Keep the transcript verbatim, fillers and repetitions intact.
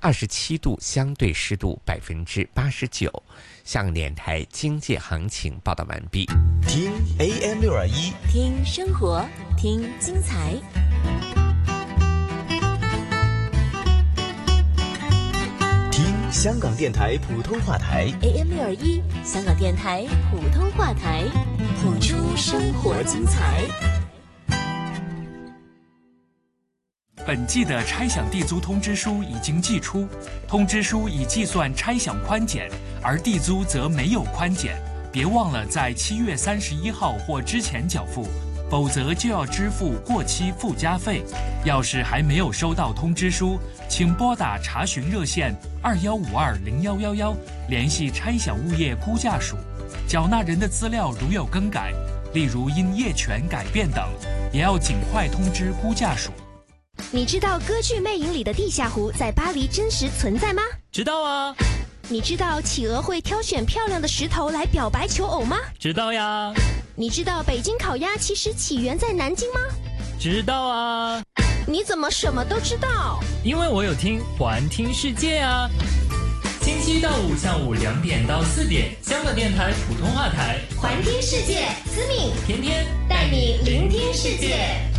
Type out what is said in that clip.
二十七度，相对湿度百分之八十九。香港电台经济行情报道完毕。 听 A M 六二一， 听生活，听精彩。 听香港电台普通话台 A M 六二一，香港电台普通话台，谱出生活精彩。 本季的拆饷地租通知书已经寄出，通知书已计算拆饷宽减，而地租则没有宽减。别忘了在七月三十一号或之前缴付，否则就要支付过期附加费。要是还没有收到通知书，请拨打查询热线二幺五二零幺幺幺，联系拆饷物业估价署。缴纳人的资料如有更改，例如因业权改变等，也要尽快通知估价署。 你知道歌剧魅影里的地下湖在巴黎真实存在吗？ 知道啊。 你知道企鹅会挑选漂亮的石头来表白求偶吗？ 知道呀。 你知道北京烤鸭其实起源在南京吗？ 知道啊。 你怎么什么都知道？ 因为我有听环听世界啊。星期一到五下午两点到四点，香港电台普通话台， 环听世界，思敏天天带你聆听世界。